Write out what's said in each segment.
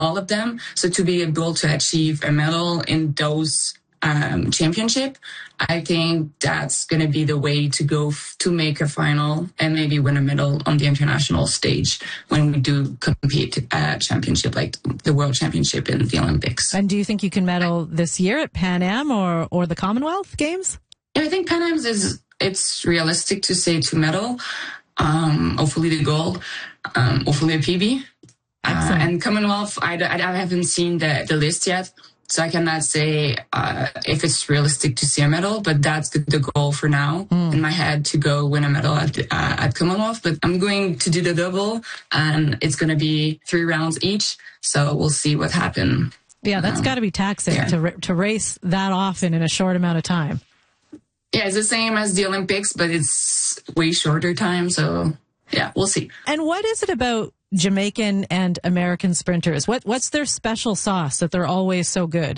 all of them. So to be able to achieve a medal in those championship, I think that's going to be the way to go to make a final and maybe win a medal on the international stage when we do compete at championship, like the World Championship in the Olympics. And do you think you can medal this year at Pan Am or the Commonwealth Games? Yeah, I think Pan Am it's realistic to say to medal. Hopefully the gold, hopefully a PB. And Commonwealth, I haven't seen the list yet. So I cannot say if it's realistic to see a medal, but that's the goal for now in my head, to go win a medal at Commonwealth. But I'm going to do the double, and it's going to be 3 rounds each. So we'll see what happens. Yeah, that's got to be taxing to race that often in a short amount of time. Yeah, it's the same as the Olympics, but it's way shorter time. So yeah, we'll see. And what is it about Jamaican and American sprinters? What's their special sauce that they're always so good?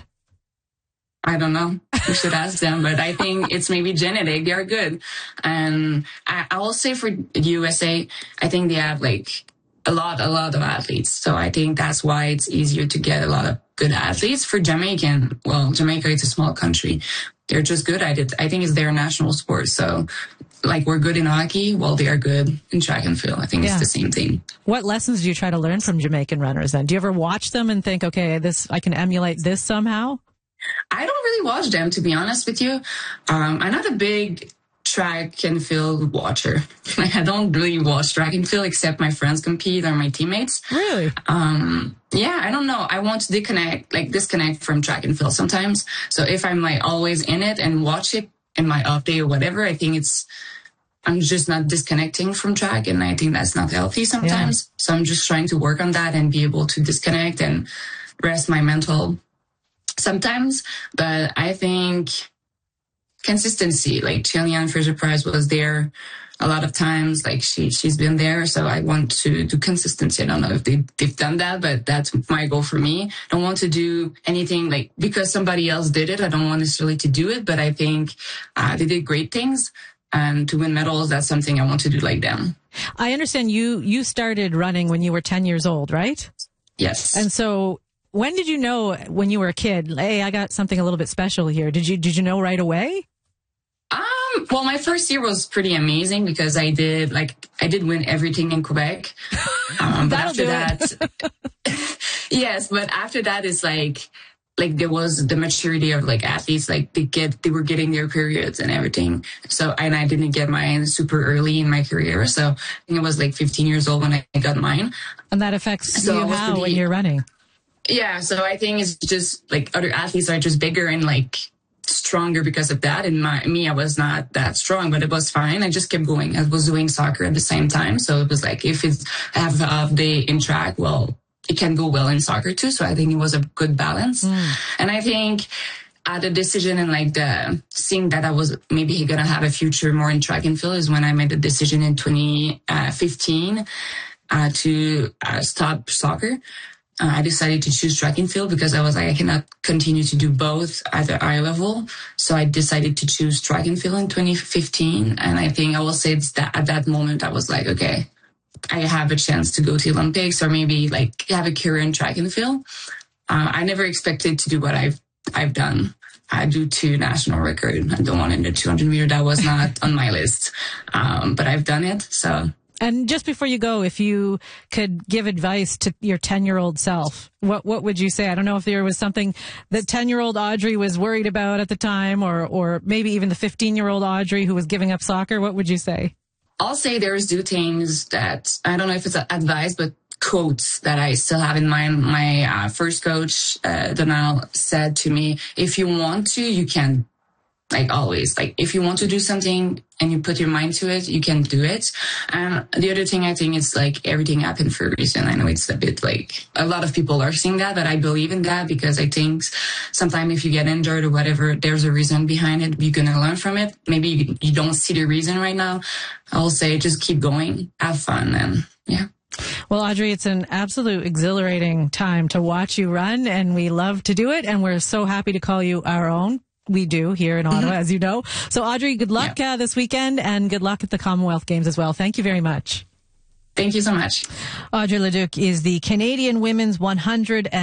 I don't know. We should ask them, but I think it's maybe genetic. They are good. And I will say for USA, I think they have like a lot of athletes. So I think that's why it's easier to get a lot of good athletes. For Jamaican, well, Jamaica is a small country. They're just good at it. I think it's their national sport. So like we're good in hockey, well, they are good in track and field. I think it's the same thing. What lessons do you try to learn from Jamaican runners then? Do you ever watch them and think, okay, I can emulate this somehow? I don't really watch them, to be honest with you. I'm not a big track and field watcher. Like, I don't really watch track and field except my friends compete or my teammates. Really? Yeah, I don't know. I want to disconnect from track and field sometimes. So if I'm like always in it and watch it in my off day or whatever, I think I'm just not disconnecting from track, and I think that's not healthy sometimes. Yeah. So I'm just trying to work on that and be able to disconnect and rest my mental sometimes. But I think consistency, like Chilean Fraser-Pryce was there a lot of times, like she's been there. So I want to do consistency. I don't know if they've done that, but that's my goal for me. I don't want to do anything like because somebody else did it. I don't want necessarily to do it, but I think they did great things. And to win medals, that's something I want to do like them. I understand you started running when you were 10 years old, right? Yes. And so when did you know when you were a kid, hey, I got something a little bit special here? Did you know right away? Well, my first year was pretty amazing because I did win everything in Quebec. But after that, yes, but after that is like there was the maturity of like athletes, like they were getting their periods and everything. So, and I didn't get mine super early in my career. So I think I was like 15 years old when I got mine. And that affects you how when you're running? Yeah. So I think it's just like other athletes are just bigger and like stronger because of that. And I was not that strong, but it was fine. I just kept going. I was doing soccer at the same time. So it was like, if I have an off day in track, well, it can go well in soccer too. So I think it was a good balance. And I think the decision and like seeing that I was maybe going to have a future more in track and field is when I made the decision in 2015 to stop soccer. I decided to choose track and field because I was like, I cannot continue to do both at the high level. So I decided to choose track and field in 2015. And I think I will say it's that at that moment I was like, okay, I have a chance to go to the Olympics or maybe like have a career in track and field. I never expected to do what I've done. I do 2 national record. I don't want in the 200 meter. That was not on my list. But I've done it. So. And just before you go, if you could give advice to your 10-year-old self, what would you say? I don't know if there was something that 10-year-old Audrey was worried about at the time, or maybe even the 15-year-old Audrey who was giving up soccer. What would you say? I'll say there's 2 things that I don't know if it's advice, but quotes that I still have in mind. My first coach, Donald, said to me, if you want to, you can. Like always, like if you want to do something and you put your mind to it, you can do it. And the other thing I think is like everything happened for a reason. I know it's a bit like a lot of people are saying that, but I believe in that because I think sometimes if you get injured or whatever, there's a reason behind it. You're going to learn from it. Maybe you don't see the reason right now. I'll say just keep going, have fun, and yeah. Well, Audrey, it's an absolute exhilarating time to watch you run, and we love to do it. And we're so happy to call you our own. We do here in Ottawa, as you know. So, Audrey, good luck this weekend, and good luck at the Commonwealth Games as well. Thank you very much. Thank you so much. Audrey Leduc is the Canadian Women's 100